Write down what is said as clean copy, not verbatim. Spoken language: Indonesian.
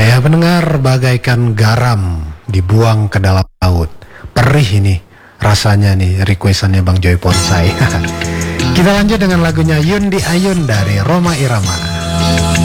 Ya pendengar, bagaikan garam dibuang ke dalam laut. Perih ini rasanya nih requestannya Bang Joy Ponsai. Kita lanjut dengan lagunya Yundi Ayun dari Roma Irama.